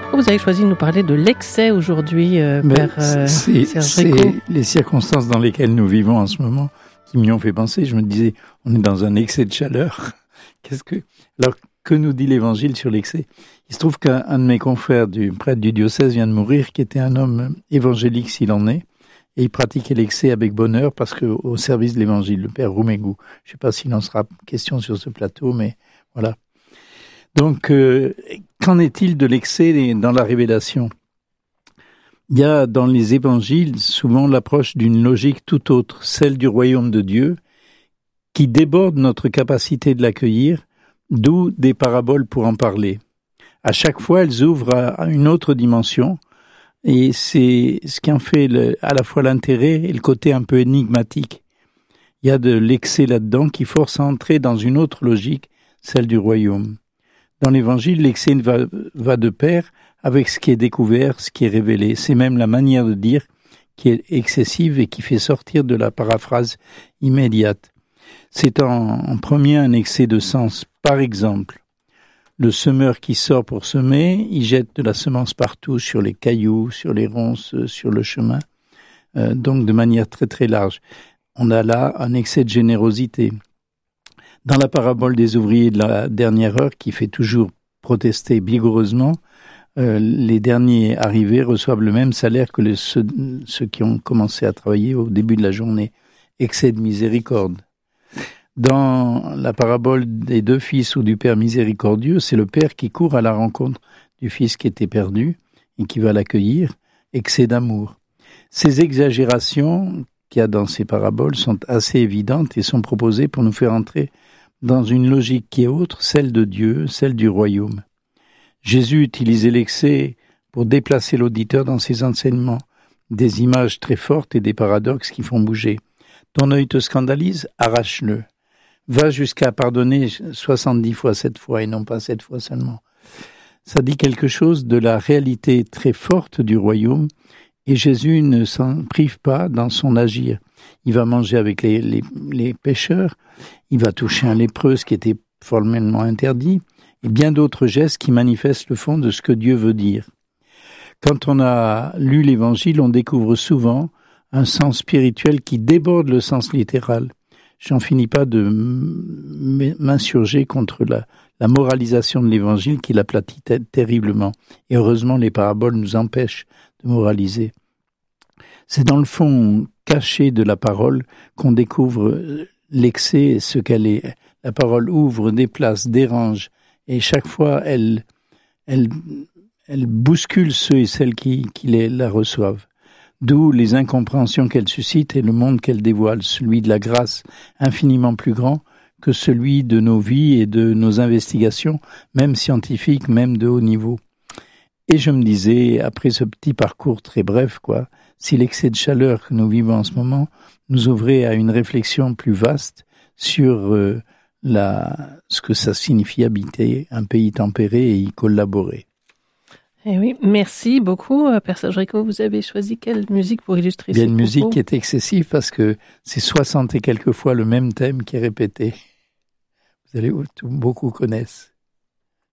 Vous avez choisi de nous parler de l'excès aujourd'hui, Père Serge Rico. C'est les circonstances dans lesquelles nous vivons en ce moment qui m'y ont fait penser. Je me disais, on est dans un excès de chaleur. Alors, que nous dit l'Évangile sur l'excès? Il se trouve qu'un de mes confrères du prêtre du diocèse vient de mourir, qui était un homme évangélique s'il en est, et il pratiquait l'excès avec bonheur parce que au service de l'Évangile, le Père Roumégou. Je ne sais pas s'il en sera question sur ce plateau, mais voilà. Donc, qu'en est-il de l'excès dans la révélation? Il y a dans les évangiles souvent l'approche d'une logique tout autre, celle du royaume de Dieu, qui déborde notre capacité de l'accueillir, d'où des paraboles pour en parler. À chaque fois, elles ouvrent à une autre dimension, et c'est ce qui en fait à la fois l'intérêt et le côté un peu énigmatique. Il y a de l'excès là-dedans qui force à entrer dans une autre logique, celle du royaume. Dans l'Évangile, l'excès va de pair avec ce qui est découvert, ce qui est révélé. C'est même la manière de dire qui est excessive et qui fait sortir de la paraphrase immédiate. C'est en premier un excès de sens. Par exemple, le semeur qui sort pour semer, il jette de la semence partout, sur les cailloux, sur les ronces, sur le chemin, donc de manière très très large. On a là un excès de générosité. Dans la parabole des ouvriers de la dernière heure, qui fait toujours protester vigoureusement, les derniers arrivés reçoivent le même salaire que ceux qui ont commencé à travailler au début de la journée. Excès de miséricorde. Dans la parabole des deux fils ou du Père miséricordieux, c'est le Père qui court à la rencontre du fils qui était perdu et qui va l'accueillir. Excès d'amour. Ces exagérations qu'il y a dans ces paraboles sont assez évidentes et sont proposées pour nous faire entrer dans une logique qui est autre, celle de Dieu, celle du royaume. Jésus utilisait l'excès pour déplacer l'auditeur dans ses enseignements, des images très fortes et des paradoxes qui font bouger. Ton œil te scandalise, arrache-le. Va jusqu'à pardonner 70 fois 7 fois et non pas 7 fois seulement. Ça dit quelque chose de la réalité très forte du royaume et Jésus ne s'en prive pas dans son agir. Il va manger avec les pécheurs, il va toucher un lépreux, ce qui était formellement interdit, et bien d'autres gestes qui manifestent le fond de ce que Dieu veut dire. Quand on a lu l'Évangile, on découvre souvent un sens spirituel qui déborde le sens littéral. J'en finis pas de m'insurger contre la moralisation de l'Évangile qui l'aplatit terriblement. Et heureusement, les paraboles nous empêchent de moraliser. C'est dans le fond caché de la parole qu'on découvre l'excès et ce qu'elle est. La parole ouvre, déplace, dérange, et chaque fois, elle bouscule ceux et celles qui la reçoivent. D'où les incompréhensions qu'elle suscite et le monde qu'elle dévoile, celui de la grâce infiniment plus grand que celui de nos vies et de nos investigations, même scientifiques, même de haut niveau. Et je me disais, après ce petit parcours très bref, si l'excès de chaleur que nous vivons en ce moment nous ouvrait à une réflexion plus vaste sur ce que ça signifie habiter un pays tempéré et y collaborer. Eh oui, merci beaucoup, Père Serge Rico. Vous avez choisi quelle musique pour illustrer ces propos? Il y a une musique qui est excessive parce que c'est 60 et quelques fois le même thème qui est répété. Beaucoup connaissent.